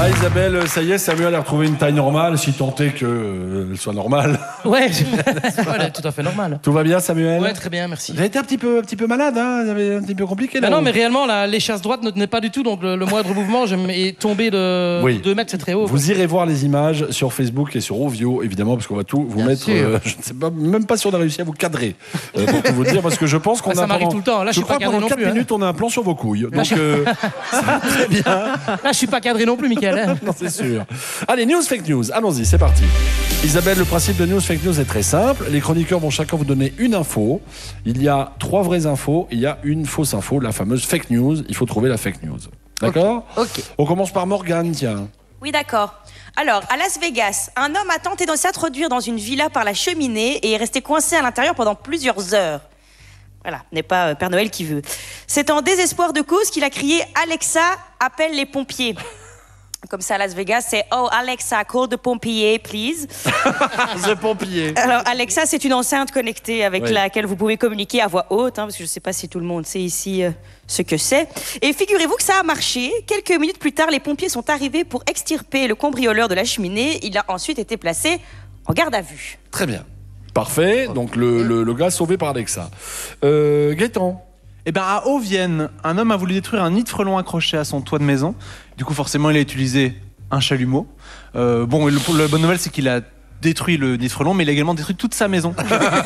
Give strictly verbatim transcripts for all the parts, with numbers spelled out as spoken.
Ah Isabelle, ça y est, Samuel a retrouvé une taille normale, si tant est qu'elle euh, soit normale. Ouais, voilà, tout à fait normal. Tout va bien Samuel? Ouais, très bien, merci. Vous avez été un petit peu, un petit peu malade, hein? Vous avez un petit peu compliqué là. Bah non, mais réellement, la, l'échasse droite ne tenait pas du tout, donc le, le moindre mouvement, je m'ai tombé de Oui. deux mètres, c'est très haut. Vous irez voir les images sur Facebook et sur Ovio, évidemment, parce qu'on va tout vous Bien mettre. Euh, je ne sais pas, même pas si on a réussi à vous cadrer, euh, pour tout vous dire, parce que je pense qu'on Bah, ça a. m'arrive pendant- tout le temps. Là, je suis crois pas cadré pendant non quatre plus, hein. minutes, on a un plan sur vos couilles. Donc, je- euh, ça va très bien. Là, je suis pas cadré non plus, Mickaël. hein. Non, c'est sûr. Allez, news, fake news. Allons-y, c'est parti. Isabelle, le principe de news, fake news est très simple. Les chroniqueurs vont chacun vous donner une info. Il y a trois vraies infos, il y a une fausse info, la fameuse fake news. Il faut trouver la fake news. D'accord? Ok. On commence par Morgane, tiens. Oui, d'accord. Alors, à Las Vegas, un homme a tenté de s'introduire dans une villa par la cheminée et est resté coincé à l'intérieur pendant plusieurs heures. Voilà, n'est pas euh, Père Noël qui veut. C'est en désespoir de cause qu'il a crié « Alexa, appelle les pompiers ». Comme ça, à Las Vegas, c'est « Oh, Alexa, call the pompiers, please ». The pompier. Alors, Alexa, c'est une enceinte connectée avec Oui. laquelle vous pouvez communiquer à voix haute, hein, parce que je ne sais pas si tout le monde sait ici euh, ce que c'est. Et figurez-vous que ça a marché. Quelques minutes plus tard, les pompiers sont arrivés pour extirper le cambrioleur de la cheminée. Il a ensuite été placé en garde à vue. Très bien. Parfait. Donc, le, le, le gars sauvé par Alexa. Euh, Gaëtan. Eh ben à Haut-Vienne, un homme a voulu détruire un nid de frelons accroché à son toit de maison. Du coup, forcément, il a utilisé un chalumeau. Euh, bon, le, la bonne nouvelle, c'est qu'il a détruit le nid de frelons, mais il a également détruit toute sa maison.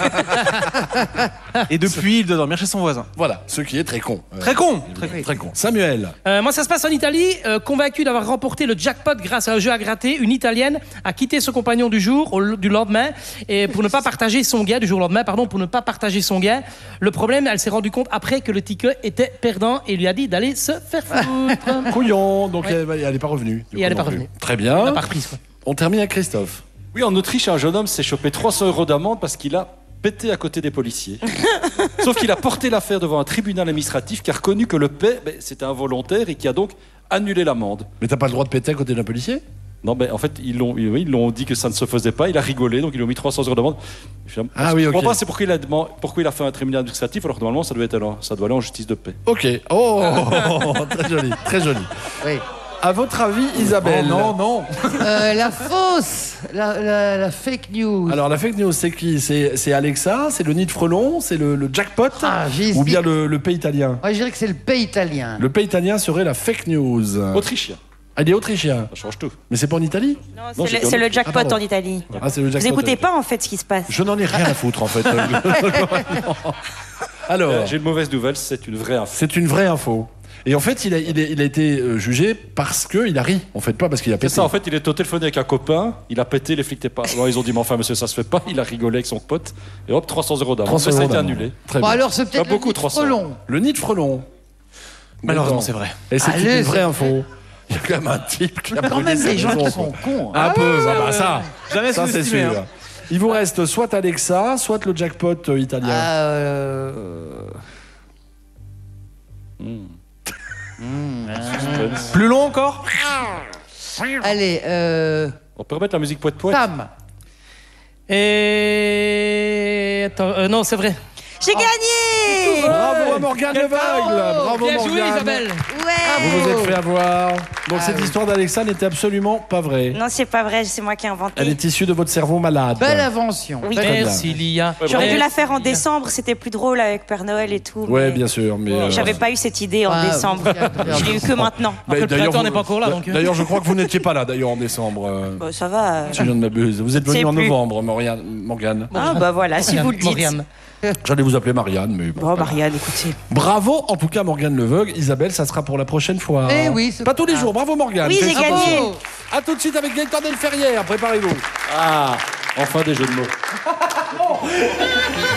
Et depuis, il doit dormir chez son voisin. Voilà, ce qui est très con. Euh, Très con. Très, très con. Samuel. Euh, moi, ça se passe en Italie. Euh, convaincue d'avoir remporté le jackpot grâce à un jeu à gratter, une Italienne a quitté son compagnon du jour, au, du lendemain, et pour ne pas partager son gain, du jour au lendemain, pardon, pour ne pas partager son gain. Le problème, elle s'est rendue compte après que le ticket était perdant et lui a dit d'aller se faire foutre. Couillon. Donc, Ouais. elle n'est pas revenue. du Et coup, elle est non pas plus. revenue. Très On bien. n'a pas reprise, quoi. On termine avec Christophe. Oui, en Autriche, un jeune homme s'est chopé trois cents euros d'amende parce qu'il a pété à côté des policiers. Sauf qu'il a porté l'affaire devant un tribunal administratif qui a reconnu que le paix, ben, c'était involontaire et qui a donc annulé l'amende. Mais t'as pas le droit de péter à côté d'un policier? Non, ben, en fait, ils l'ont, oui, ils l'ont dit que ça ne se faisait pas. Il a rigolé, donc ils lui ont mis trois cents euros d'amende. Finalement, Ah je oui, ne comprends ok. pas, c'est pourquoi il, a, demandé- pourquoi il a fait un tribunal administratif, alors que normalement, ça doit, être, alors, ça doit aller en justice de paix. Ok. Oh, très joli, très joli. Oui. À votre avis, Isabelle? Oh, non, non. Euh, la fausse, la, la, la fake news. Alors, la fake news, c'est qui? C'est c'est Alexa? C'est le nid de frelon? C'est le, le jackpot? Ah, j'hésite. Ou bien le, le pays italien? Moi, je dirais que c'est le pays italien. Le pays italien serait la fake news. Autrichien, Ah, il est autrichien. ça change tout. Mais c'est pas en Italie? Non, Non, c'est j'ai le, c'est le Ah, jackpot pardon. en Italie. Ah, c'est le jackpot. Vous écoutez pas en fait ce qui se passe. Je n'en ai rien à foutre, en fait. Alors, Euh, J'ai une mauvaise nouvelle, c'est une vraie info. c'est une vraie info. Et en fait, il a, il a, il a été euh, jugé parce qu'il a ri. En fait, pas parce qu'il a C'est pété. ça, en fait, il est au téléphone avec un copain, il a pété, les flics n'étaient pas. Alors, ils ont dit, mais enfin, monsieur, ça se fait pas. Il a rigolé avec son pote, et hop, trois cents euros d'amende. trois cents Ça a euros été d'amende. annulé. Très Bon, bien. alors, c'est peut-être Pas beaucoup, le trois cents. frelon. Le nid de frelon. Malheureusement, Gaëtan. c'est vrai. Et c'est Allez, une vraie c'est- info. Il y a quand même un type qui a Quand brûlé même sa des gens maison, qui sont quoi. cons. Un peu, bah, bah, ça. Jamais Ça, c'est sous-estimé, sûr. hein. Il vous reste soit Alexa, soit le jackpot euh, italien. Ah, euh, Suspense. Plus long encore? Allez, euh, On peut remettre la musique poète poète. Sam. Et... Attends, euh, non, c'est vrai. J'ai gagné. Bravo à Morgane Leveugle. Bravo Bien joué, Morgane. Isabelle. Ouais. Vous vous êtes fait avoir. Donc Ah cette oui. histoire d'Alexa n'était absolument pas vraie. Non, c'est pas vrai, c'est moi qui ai inventé. Elle est issue de votre cerveau malade. Belle invention. Oui. Belle- Très bien. Merci, Lia. J'aurais dû la faire en Merci, Lia. décembre, c'était plus drôle avec Père Noël et tout. Ouais, mais bien sûr, mais. euh, J'avais pas eu cette idée en Ah, décembre. vous- Je l'ai eu que maintenant. bah, le d'ailleurs, printemps vous- n'est pas encore là, donc, euh. D'ailleurs, je crois que vous n'étiez pas là, d'ailleurs, en décembre. euh, Bon, ça va. Si je ne m'abuse. Vous êtes venu C'est en plus. novembre, Morian- Morgane. Ah bah voilà, si vous le dites. Marianne. J'allais vous appeler Marianne, mais. bon. Bon, Marianne, écoutez. Bravo, en tout cas, Morgane Leveugle. Isabelle, ça sera pour la prochaine fois. Eh oui, c'est Pas tous les ça. jours. Bravo, Morgane. Oui, j'ai Félicitations. gagné. À tout de suite avec Gaëtan Delferrière. Préparez-vous. Ah, enfin des jeux de mots.